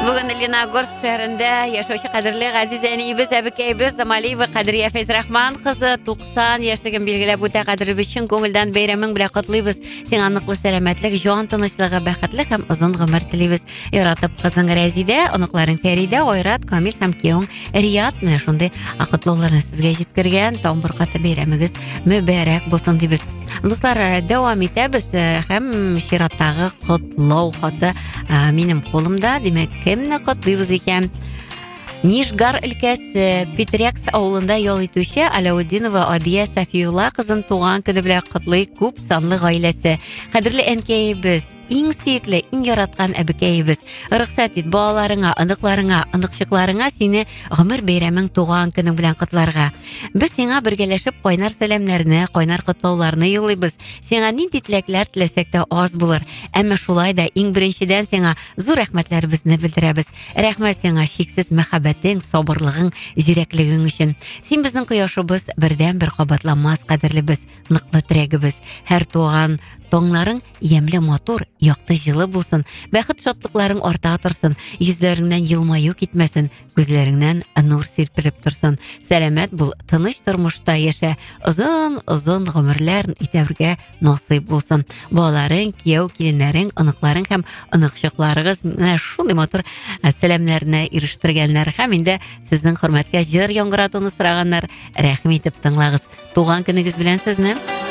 Бүгін Леногорск шәрінде яшаучы қадірлі ғазиз әнейбіз, әбікейбіз, Замалиева Қадырия Файзрахман қызы 90 яшьлігін белгілеп өте қадірбіз үшін көңілден бейремін біле құтлыйбыз. Сен анықлы сәләмәтлік, жуан тынышлығы, бәхетлік һәм ұзын ғұмыр тілейбіз. Яратып қызың Рәзиде, онықларын Фәриде, Ойрат, Камил һәм кеуің Рият, міне шундай ақытлыларын сізге жеткірген, таң бір қаты бейремігіз мүбәрәк болсын дейбіз. Достар, дәвам етәбіз һәм шираттағы құтлау хаты менің қолымда, демек кемне құтлыйбыз екен. Нижгар өлкәсе Петрякс ауылында yol итүче Алаудинова Адия Сафиулла қызын туған күні белән құтлый күп санлы гаиләсе. Кадерле әнкәйебез, иң сөйекле, иң яраткан әбекәйебез. Рөхсәт ит балаларыңа, ыныкларыңа, ыныкчыкларыңа сине гомер бәйрәмең туган көнең белән котларга. Без сиңа бергәләшеп кайнар сәламнәрне, кайнар котлауларны юллыйбыз. Сиңа нинди теләкләр теләсәк тә аз булыр. Әмма шулай да иң беренчедән сиңа зур рәхмәтләребезне белдерәбез. Рәхмәт сиңа шиксез мәхәббәтең, сабырлыгың, зирәклегең өчен. Син безнең кояшыбыз, бердән бер кабатламас кадерлебез, ныклы терәгебез. Һәр туган тоңларың ямлы матур, якты җылы булсын. Бәхет шатлыкларың арта торсын. Йөзләреңнән елмаю китмәсен, күзләреңнән нур сирпелеп торсын. Сәламәт бул, тыныч тормышта яшә. Озын гомерләр итәргә насыйп булсын. Балаларың, кияү киленнәрең, оныкларың һәм оныкчыкларыгыз менә шундый матур сәламнәрне ирештергәннәр һәм инде сезнең хөрмәткә җыр яңгыратуны сораганнар. Рәхим итеп тыңлагыз. Туган көнегез белән сезне.